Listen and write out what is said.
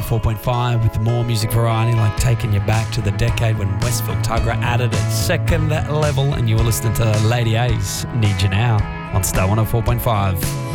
104.5 with more music variety, like taking you back to the decade when Westfield Tugra added its second level, and you were listening to Lady A's Need You Now on Star 104.5.